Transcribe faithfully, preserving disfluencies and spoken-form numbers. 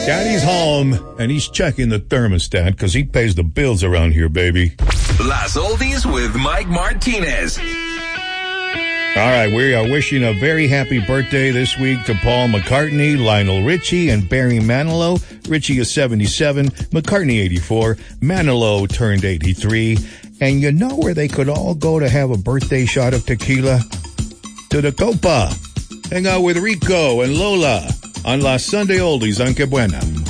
Daddy's home, and he's checking the thermostat because he pays the bills around here, baby. Las Oldies with Mike Martinez. All right, we are wishing a very happy birthday this week to Paul McCartney, Lionel Richie, and Barry Manilow. Richie is seventy-seven, McCartney eighty-four, Manilow turned eighty-three. And you know where they could all go to have a birthday shot of tequila? To the Copa. Hang out with Rico and Lola on La Sunday Oldies on Que Buena.